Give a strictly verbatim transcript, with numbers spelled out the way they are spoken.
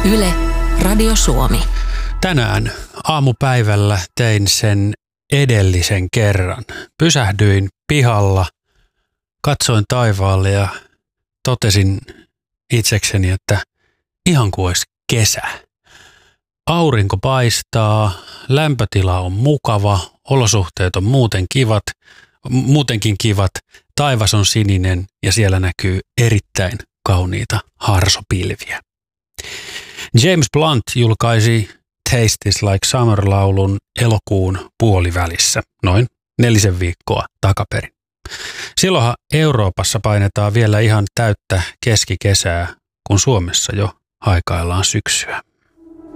Yle, Radio Suomi. Tänään aamupäivällä tein sen edellisen kerran. Pysähdyin pihalla, katsoin taivaalle ja totesin itsekseni, että ihan kuin olisi kesä. Aurinko paistaa, lämpötila on mukava, olosuhteet on muuten kivat, muutenkin kivat, taivas on sininen ja siellä näkyy erittäin kauniita harsopilviä. James Blunt julkaisi Taste is like Summer-laulun elokuun puolivälissä, noin nelisen viikkoa takaperin. Silloinhan Euroopassa painetaan vielä ihan täyttä keskikesää, kun Suomessa jo haikaillaan syksyä.